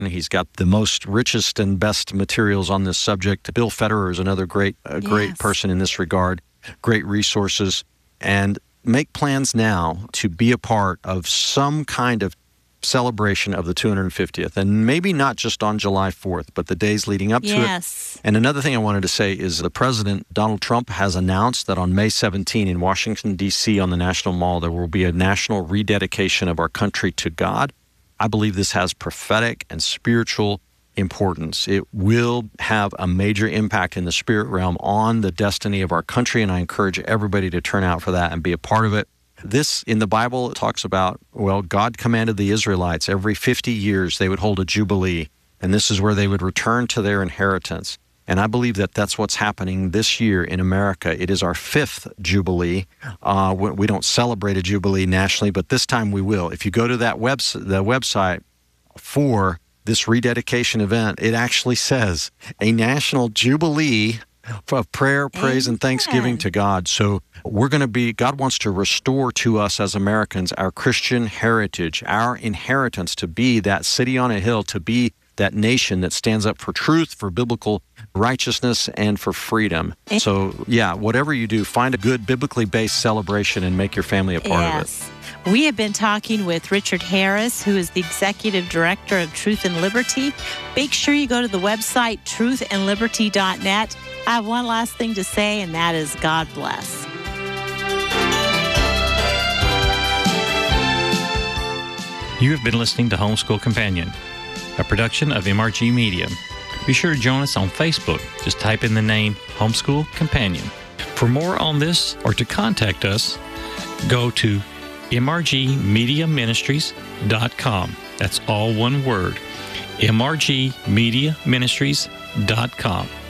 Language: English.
He's got the most richest and best materials on this subject. Bill Federer is another great person in this regard, great resources. And make plans now to be a part of some kind of celebration of the 250th, and maybe not just on July 4th, but the days leading up to it. And another thing I wanted to say is the President, Donald Trump, has announced that on May 17 in Washington, D.C. on the National Mall, there will be a national rededication of our country to God. I believe this has prophetic and spiritual importance. It will have a major impact in the spirit realm on the destiny of our country, and I encourage everybody to turn out for that and be a part of it. This, in the Bible, talks about, well, God commanded the Israelites every 50 years they would hold a jubilee, and this is where they would return to their inheritance. And I believe that that's what's happening this year in America. It is our 5th jubilee. We don't celebrate a jubilee nationally, but this time we will. If you go to the website for this rededication event, it actually says a national jubilee of prayer, praise, and thanksgiving to God. So God wants to restore to us as Americans our Christian heritage, our inheritance, to be that city on a hill, to be that nation that stands up for truth, for biblical righteousness, and for freedom. So, whatever you do, find a good biblically based celebration and make your family a part of it. We have been talking with Richard Harris, who is the Executive Director of Truth and Liberty. Make sure you go to the website, truthandliberty.net. I have one last thing to say, and that is God bless. You have been listening to Homeschool Companion, a production of MRG Media. Be sure to join us on Facebook. Just type in the name Homeschool Companion. For more on this or to contact us, go to mrgmediaministries.com. That's all one word, mrgmediaministries.com.